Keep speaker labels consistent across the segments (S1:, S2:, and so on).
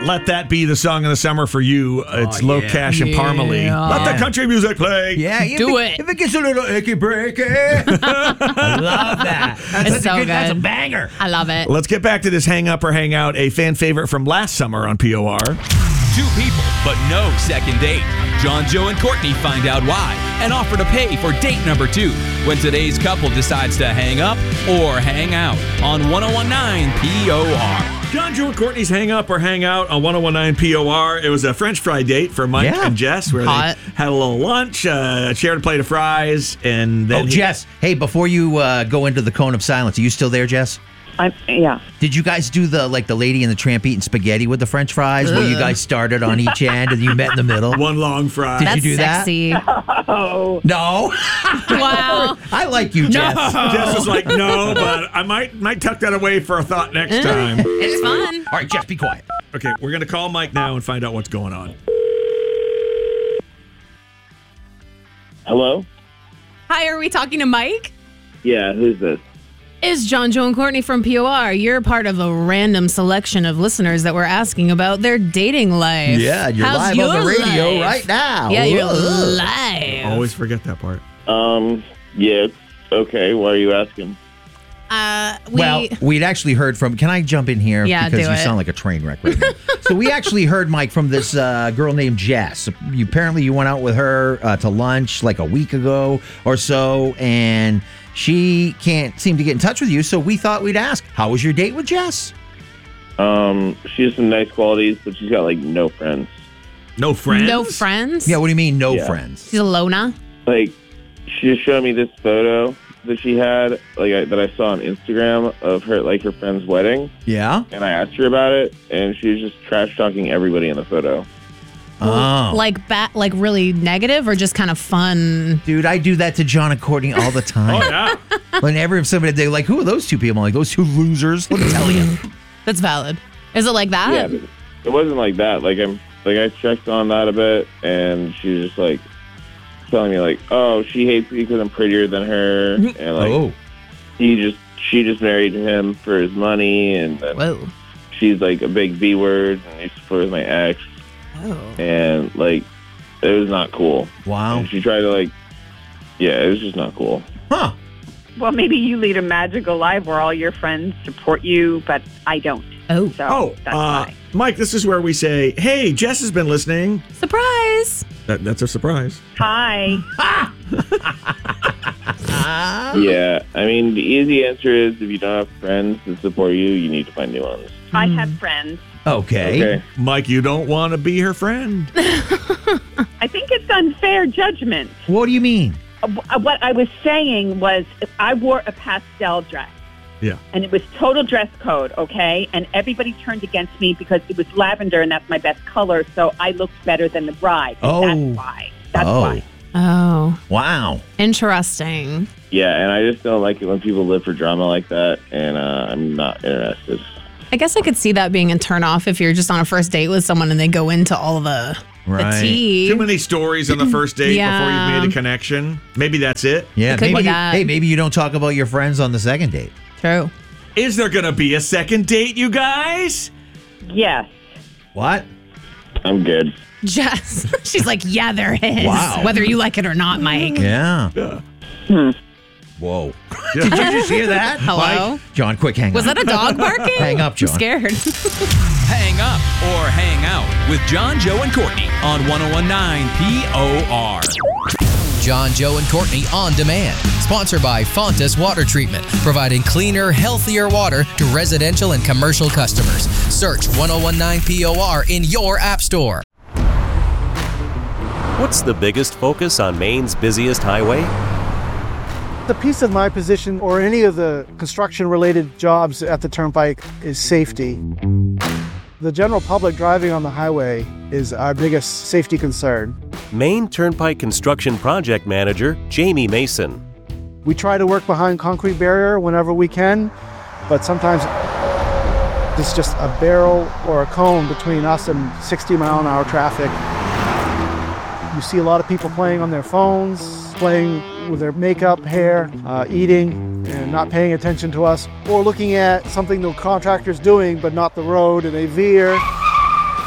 S1: Let that be the song of the summer for you. It's Low Cash and Parmalee. Let the country music play.
S2: Yeah, if it gets a little icky breaky. I love that.
S3: It's so good.
S2: That's a banger.
S3: I love it.
S1: Let's get back to this hang up or hang out, a fan favorite from last summer on POR.
S4: 2 people, but no second date. John, Joe, and Courtney find out why and offer to pay for date number 2 when today's couple decides to hang up or hang out on 101.9 POR.
S1: John, Joe, and Courtney's hang up or hang out on 101.9 POR. It was a French fry date for Mike and Jess where they had a little lunch, shared a plate of fries, and then...
S2: Jess, hey, before you go into the cone of silence, are you still there, Jess?
S5: Yeah.
S2: Did you guys do the Lady and the Tramp eating spaghetti with the French fries, where you guys started on each end and you met in the middle?
S1: One long fry.
S2: Did you do
S3: sexy.
S2: that?
S5: Oh.
S2: No.
S3: Wow.
S2: I like you, Jess.
S1: Jess was like, no, but I might tuck that away for a thought next time.
S3: It's fun.
S2: All right, Jess, be quiet.
S1: Okay, we're going to call Mike now and find out what's going on.
S5: Hello?
S3: Hi, are we talking to Mike?
S5: Yeah, who's this?
S3: It's John, Joe, and Courtney from POR. You're part of a random selection of listeners that were asking about their dating life.
S2: Yeah, you're
S3: How's
S2: live on the
S3: your
S2: radio
S3: life?
S2: right now.
S3: Yeah, you're
S2: Whoa.
S3: live.
S1: Always forget that part.
S5: Yeah, okay, why are you asking?
S2: Well, we'd actually heard from... Can I jump in here?
S3: Yeah,
S2: because
S3: do
S2: you
S3: it.
S2: sound like a train wreck right now. So we actually heard, Mike, from this girl named Jess. Apparently you went out with her to lunch like a week ago or so, and she can't seem to get in touch with you, so we thought we'd ask, how was your date with Jess?
S5: She has some nice qualities, but she's got, no friends.
S1: No friends?
S3: No friends?
S2: Yeah, what do you mean, no friends?
S3: She's a loner?
S5: She just showed me this photo that she had, that I saw on Instagram of her, her friend's wedding.
S2: Yeah?
S5: And I asked her about it, and she was just trash-talking everybody in the photo.
S2: Oh.
S3: Like really negative or just kind of fun?
S2: Dude, I do that to John and Courtney all the time.
S1: Oh, yeah.
S2: Whenever somebody, they're like, who are those two people? I'm like, those two losers. Let me tell you.
S3: That's valid. Is it like that?
S5: Yeah, but it wasn't like that. I checked on that a bit, and she was just, telling me, oh, she hates me because I'm prettier than her, and, she just married him for his money, and then she's, a big B-word, and used to flirt with my ex.
S3: Oh.
S5: And, it was not cool.
S2: Wow.
S5: And she tried to, it was just not cool.
S2: Huh.
S6: Well, maybe you lead a magical life where all your friends support you, but I don't.
S3: Oh.
S6: So that's why.
S1: Mike, this is where we say, hey, Jess has been listening.
S3: Surprise.
S1: That's a surprise.
S6: Hi.
S5: Yeah, I mean, the easy answer is if you don't have friends that support you, you need to find new ones.
S6: I have friends.
S2: Okay.
S1: Mike, you don't want to be her friend.
S6: I think it's unfair judgment.
S2: What do you mean?
S6: What I was saying was I wore a pastel dress.
S1: Yeah.
S6: And it was total dress code, okay? And everybody turned against me because it was lavender and that's my best color, so I looked better than the bride. And that's why. That's why.
S3: Oh.
S2: Wow.
S3: Interesting.
S5: Yeah, and I just don't like it when people live for drama like that, and I'm not interested.
S3: I guess I could see that being a turnoff if you're just on a first date with someone and they go into all the tea.
S1: Too many stories on the first date before you've made a connection. Maybe that's it.
S2: Yeah,
S3: It could be that.
S2: Hey, maybe you don't talk about your friends on the second date.
S3: True.
S1: Is there going to be a second date, you guys?
S6: Yes.
S2: What?
S5: I'm good.
S3: Jess. She's like, yeah, there is.
S2: Wow.
S3: Whether you like it or not, Mike.
S2: Yeah. Whoa. Did you just hear that?
S3: Hello?
S2: Mike? John, quick, hang up.
S3: Was that a dog barking?
S2: Hang up, John.
S3: I'm scared.
S4: Hang up or hang out with John, Joe, and Courtney on 101.9 POR.
S7: John, Joe, and Courtney on demand. Sponsored by Fontas Water Treatment, providing cleaner, healthier water to residential and commercial customers. Search 101.9 POR in your app store.
S8: What's the biggest focus on Maine's busiest highway?
S9: The piece of my position or any of the construction-related jobs at the Turnpike is safety. The general public driving on the highway is our biggest safety concern.
S8: Maine Turnpike Construction Project Manager Jamie Mason.
S9: We try to work behind concrete barrier whenever we can, but sometimes it's just a barrel or a cone between us and 60-mile-an-hour traffic. You see a lot of people playing on their phones, playing with their makeup, hair, eating, and not paying attention to us, or looking at something the contractor's doing but not the road, and they veer.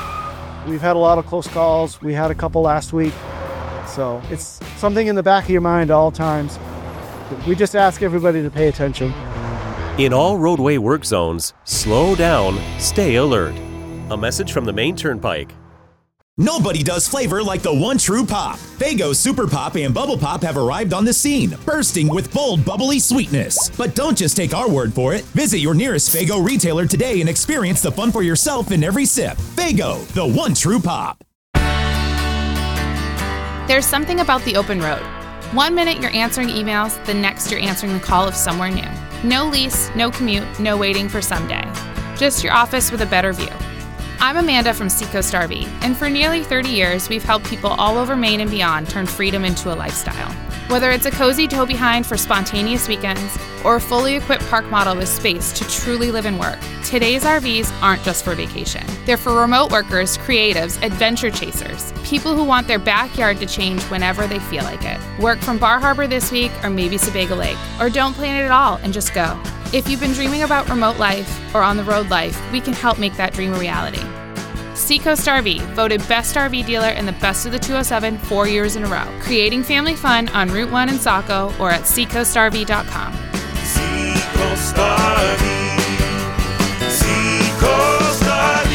S9: We've had a lot of close calls. We had a couple last week. So it's something in the back of your mind at all times. We just ask everybody to pay attention.
S8: In all roadway work zones, slow down, stay alert. A message from the Maine Turnpike.
S10: Nobody does flavor like the one true pop. Faygo Super Pop and Bubble Pop have arrived on the scene, bursting with bold, bubbly sweetness. But don't just take our word for it. Visit your nearest Faygo retailer today and experience the fun for yourself in every sip. Faygo, the one true pop.
S11: There's something about the open road. 1 minute you're answering emails, the next you're answering the call of somewhere new. No lease, no commute, no waiting for someday. Just your office with a better view. I'm Amanda from Seacoast RV, and for nearly 30 years, we've helped people all over Maine and beyond turn freedom into a lifestyle. Whether it's a cozy tow behind for spontaneous weekends, or a fully equipped park model with space to truly live and work, today's RVs aren't just for vacation. They're for remote workers, creatives, adventure chasers, people who want their backyard to change whenever they feel like it. Work from Bar Harbor this week, or maybe Sebago Lake, or don't plan it at all and just go. If you've been dreaming about remote life or on-the-road life, we can help make that dream a reality. Seacoast RV, voted Best RV Dealer in the Best of the 207 4 years in a row. Creating family fun on Route 1 in Saco or at seacoastrv.com.
S12: Seacoast RV. Seacoast RV.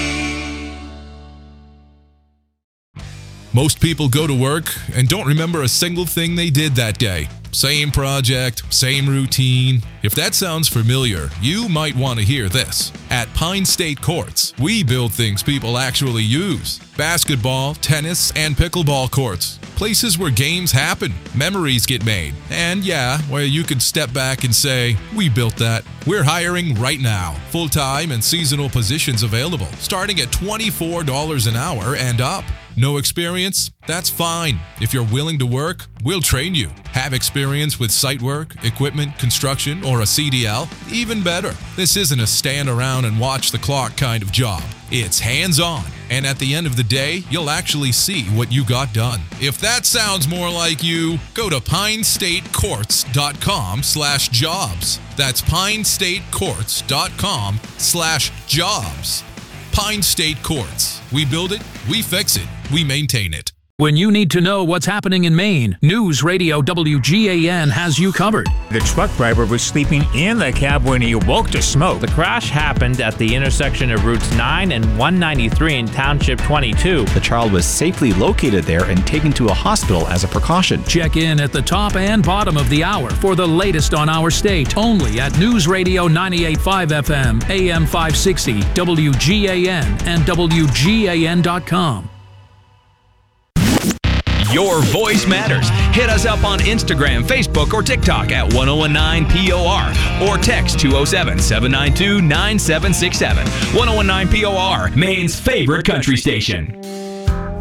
S13: Most people go to work and don't remember a single thing they did that day. Same project, same routine. If that sounds familiar, you might want to hear this. At Pine State Courts, we build things people actually use. Basketball, tennis, and pickleball courts. Places where games happen, memories get made, and where you can step back and say, we built that. We're hiring right now. Full-time and seasonal positions available, starting at $24 an hour and up. No experience? That's fine. If you're willing to work, we'll train you. Have experience with site work, equipment, construction, or a CDL? Even better. This isn't a stand around and watch the clock kind of job. It's hands-on, and at the end of the day, you'll actually see what you got done. If that sounds more like you, go to pinestatecourts.com/jobs. That's pinestatecourts.com/jobs. Pine State Courts. We build it, we fix it, we maintain it.
S14: When you need to know what's happening in Maine, News Radio WGAN has you covered.
S15: The truck driver was sleeping in the cab when he awoke to smoke.
S16: The crash happened at the intersection of Routes 9 and 193 in Township 22.
S17: The child was safely located there and taken to a hospital as a precaution.
S14: Check in at the top and bottom of the hour for the latest on our state, only at News Radio 98.5 FM, AM 560, WGAN, and WGAN.com.
S4: Your voice matters. Hit us up on Instagram, Facebook, or TikTok at 1019POR or text 207-792-9767. 1019 POR, Maine's favorite country station.